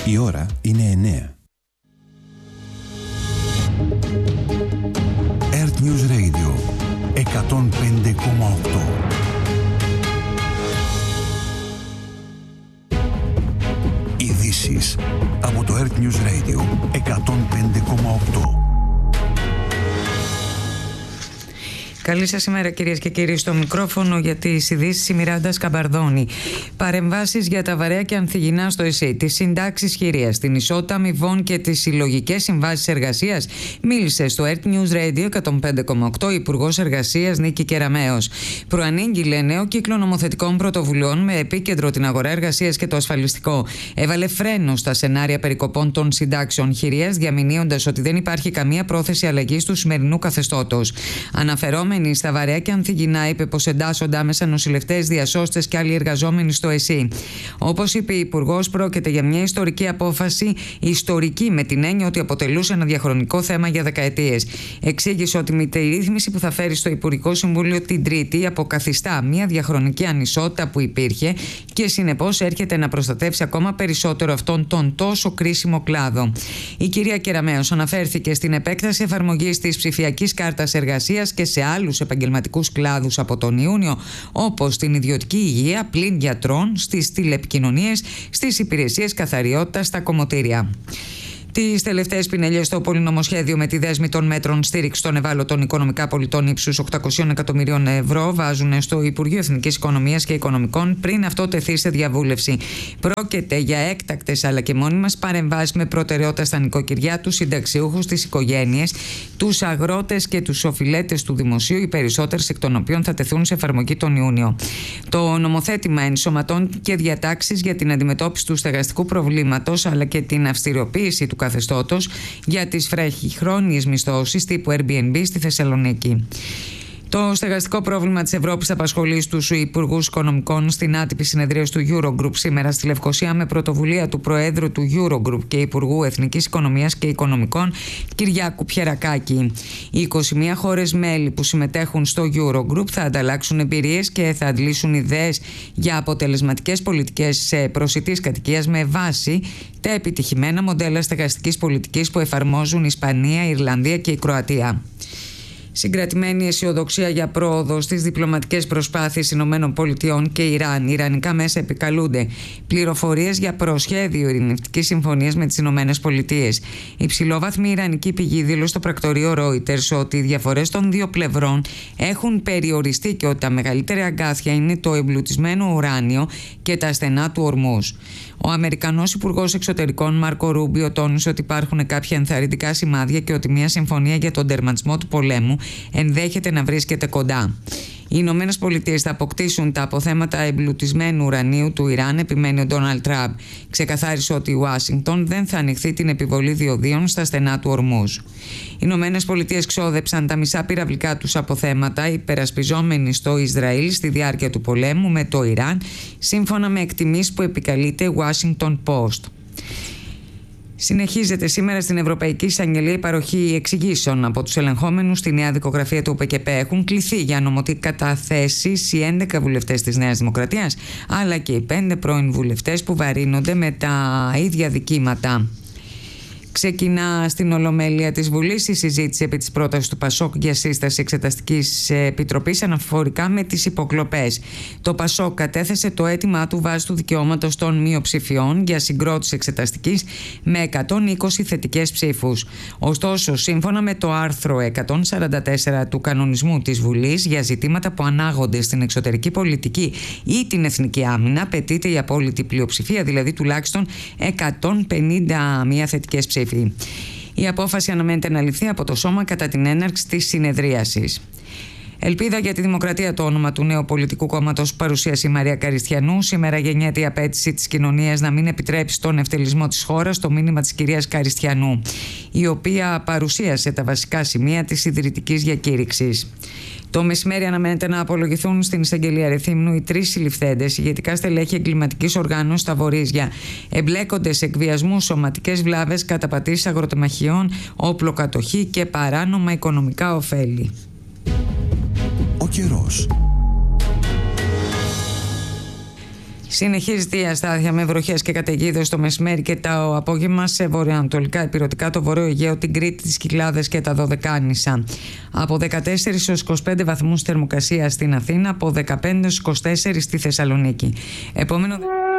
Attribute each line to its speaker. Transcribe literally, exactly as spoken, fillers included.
Speaker 1: Η ώρα είναι εννέα. Earth News Radio εκατόν πέντε κόμμα οκτώ. Ειδήσεις από το Earth News Radio εκατόν πέντε κόμμα οκτώ.
Speaker 2: Καλή σας ημέρα, κυρίες και κύριοι. Στο μικρόφωνο για τις ειδήσεις η Μιράντα Σκαμπαρδόνη. Παρεμβάσεις για τα βαρέα και ανθυγινά στο ΕΣΥ, τις συντάξεις χειρίας, την ισότητα αμοιβών και τις συλλογικές συμβάσεις εργασίας. Μίλησε στο Earth News Radio εκατόν πέντε κόμμα οκτώ η Υπουργός Εργασίας Νίκη Κεραμέως. Προανήγγειλε νέο κύκλο νομοθετικών πρωτοβουλειών με επίκεντρο την αγορά εργασίας και το ασφαλιστικό. Έβαλε φρένο στα σενάρια περικοπών των συντάξεων χειρίας, διαμηνύοντας ότι δεν υπάρχει καμία πρόθεση αλλαγής του σημερινού καθεστώτος. Αναφερόμενοι στα βαρέα και ανθυγινά, είπε πως εντάσσονται άμεσα νοσηλευτές, διασώστες και άλλοι εργαζόμενοι στο ΕΣΥ. Όπως είπε η Υπουργός, πρόκειται για μια ιστορική απόφαση, ιστορική με την έννοια ότι αποτελούσε ένα διαχρονικό θέμα για δεκαετίες. Εξήγησε ότι με τη ρύθμιση που θα φέρει στο Υπουργικό Συμβούλιο την Τρίτη αποκαθιστά μια διαχρονική ανισότητα που υπήρχε και συνεπώς έρχεται να προστατεύσει ακόμα περισσότερο αυτόν τον τόσο κρίσιμο κλάδο. Η κυρία Κεραμέως αναφέρθηκε στην επέκταση εφαρμογής της ψηφιακής κάρτας εργασίας και σε άλλους επαγγελματικούς κλάδους από τον Ιούνιο, όπως την ιδιωτική υγεία, πλην γιατρών, στις τηλεπικοινωνίες, στις υπηρεσίες καθαριότητας, στα κομμωτήρια. Τις τελευταίες πινελιές στο πολυνομοσχέδιο με τη δέσμη των μέτρων στήριξη των ευάλωτων οικονομικά πολιτών ύψους οκτακόσια εκατομμυρίων ευρώ βάζουν στο Υπουργείο Εθνικής Οικονομίας και Οικονομικών πριν αυτό τεθεί σε διαβούλευση. Πρόκειται για έκτακτες αλλά και μόνιμες παρεμβάσεις με προτεραιότητα στα νοικοκυριά, τους συνταξιούχους, τις οικογένειες, τους αγρότες και τους οφειλέτες του δημοσίου, οι περισσότερες εκ των οποίων θα τεθούν σε εφαρμογή τον Ιούνιο. Το νομοθέτημα ενσωματώνει και διατάξεις για την αντιμετώπιση του στεγαστικού προβλήματος αλλά και την αυστηροποίηση του καθεστώτος για τις βραχυχρόνιες μισθώσεις τύπου Airbnb στη Θεσσαλονίκη. Το στεγαστικό πρόβλημα της Ευρώπης θα απασχολεί στους υπουργούς οικονομικών στην άτυπη συνεδρίαση του Eurogroup σήμερα στη Λευκοσία με πρωτοβουλία του Προέδρου του Eurogroup και Υπουργού Εθνικής Οικονομίας και Οικονομικών Κυριάκου Πιερακάκη. Οι είκοσι μία χώρες μέλη που συμμετέχουν στο Eurogroup θα ανταλλάξουν εμπειρίες και θα αντλήσουν ιδέες για αποτελεσματικές πολιτικές προσιτής κατοικίας με βάση τα επιτυχημένα μοντέλα στεγαστικής πολιτικής που εφαρμόζουν η Ισπανία, η Ιρλανδία και η Κροατία. Συγκρατημένη αισιοδοξία για πρόοδο στις διπλωματικές προσπάθειες Ηνωμένων Πολιτειών και Ιράν. Ιρανικά μέσα επικαλούνται πληροφορίες για προσχέδιο ειρηνευτικής συμφωνίας με τις Ηνωμένες Πολιτείες. Η ψηλόβαθμη ιρανική πηγή δήλωσε στο πρακτορείο Reuters ότι οι διαφορές των δύο πλευρών έχουν περιοριστεί και ότι τα μεγαλύτερα αγκάθια είναι το εμπλουτισμένο ουράνιο και τα στενά του Ορμούζ. Ο Αμερικανός Υπουργός Εξωτερικών Μάρκο Ρούμπιο τόνισε ότι υπάρχουν κάποια ενθαρρυντικά σημάδια και ότι μια συμφωνία για τον τερματισμό του πολέμου ενδέχεται να βρίσκεται κοντά. Οι Ηνωμένες Πολιτείες θα αποκτήσουν τα αποθέματα εμπλουτισμένου ουρανίου του Ιράν, επιμένει ο Ντόναλντ Τραμπ. Ξεκαθάρισε ότι η Ουάσιγκτον δεν θα ανοιχθεί την επιβολή διοδίων στα στενά του Ορμούζ. Οι Ηνωμένες Πολιτείες ξόδεψαν τα μισά πυραυλικά τους αποθέματα υπερασπιζόμενοι στο Ισραήλ στη διάρκεια του πολέμου με το Ιράν, σύμφωνα με εκτιμήσεις που επικαλείται Washington Post. Συνεχίζεται σήμερα στην Ευρωπαϊκή Εισαγγελία η παροχή εξηγήσεων από τους ελεγχόμενους στη νέα δικογραφία του ΟΠΕΚΕΠΕ. Έχουν κληθεί για νομοτική καταθέσεις οι έντεκα βουλευτές της Νέας Δημοκρατίας, αλλά και οι πέντε πρώην βουλευτές που βαρύνονται με τα ίδια δικήματα. Ξεκινά στην Ολομέλεια της Βουλής η συζήτηση επί της πρότασης του ΠΑΣΟΚ για σύσταση εξεταστικής επιτροπής αναφορικά με τις υποκλοπές. Το ΠΑΣΟΚ κατέθεσε το αίτημά του βάσει του δικαιώματος των μειοψηφιών για συγκρότηση εξεταστικής με εκατόν είκοσι θετικές ψήφους. Ωστόσο, σύμφωνα με το άρθρο εκατόν σαράντα τέσσερα του κανονισμού της Βουλής για ζητήματα που ανάγονται στην εξωτερική πολιτική ή την εθνική άμυνα, απαιτείται η απόλυτη πλειοψηφία, δηλαδή τουλάχιστον εκατόν πενήντα μία θετικές ψήφους. Η απόφαση αναμένεται να ληφθεί από το Σώμα κατά την έναρξη της συνεδρίασης. Ελπίδα για τη Δημοκρατία, το όνομα του νέου πολιτικού κόμματος που παρουσίασε η Μαρία Καριστιανού. Σήμερα γεννιέται η απέτηση της κοινωνίας να μην επιτρέψει τον ευτελισμό της χώρας, το μήνυμα της κυρίας Καριστιανού, η οποία παρουσίασε τα βασικά σημεία της ιδρυτικής διακήρυξης. Το μεσημέρι αναμένεται να απολογηθούν στην εισαγγελία Ρεθύμνου οι τρεις συλληφθέντες ηγετικά στελέχη εγκληματικής οργάνωσης στα Βορίζια. Εμπλέκονται σε εκβιασμούς, σωματικές βλάβες, καταπατήσεις αγροτεμαχιών, όπλοκατοχή και παράνομα οικονομικά ωφέλη.
Speaker 1: Ο καιρός.
Speaker 2: Συνεχίζεται η αστάθεια με βροχές και καταιγίδες το μεσημέρι και το απόγευμα σε βορειοανατολικά υπηρετικά, το Βορραίο Αιγαίο, την Κρήτη, τις Κυκλάδες και τα Δωδεκάνησα. Από δεκατέσσερις έως είκοσι πέντε βαθμούς θερμοκρασία στην Αθήνα, από δεκαπέντε έως είκοσι τέσσερις στη Θεσσαλονίκη. Επόμενο